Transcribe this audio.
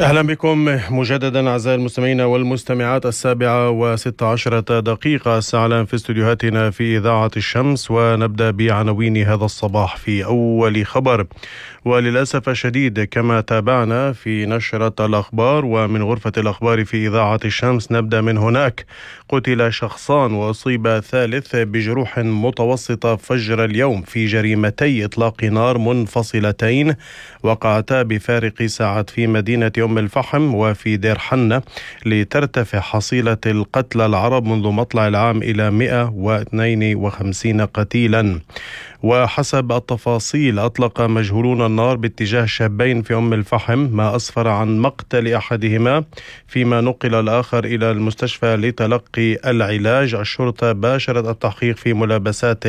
أهلا بكم مجددا أعزائي المستمعين والمستمعات. 7:16 الساعة في استديوهاتنا في إذاعة الشمس، ونبدأ بعناوين هذا الصباح في أول خبر. وللأسف الشديد كما تابعنا في نشرة الأخبار ومن غرفة الأخبار في إذاعة الشمس، نبدأ من هناك. قتل شخصان وأصيب ثالث بجروح متوسطة فجر اليوم في جريمتي إطلاق نار منفصلتين وقعتا بفارق ساعات في مدينة أم الفحم وفي دير حنة، لترتفع حصيلة القتلى العرب منذ مطلع العام إلى 152 قتيلا. وحسب التفاصيل أطلق مجهولون النار باتجاه شابين في أم الفحم، ما أسفر عن مقتل أحدهما، فيما نقل الآخر إلى المستشفى لتلقي العلاج. الشرطة باشرت التحقيق في ملابسات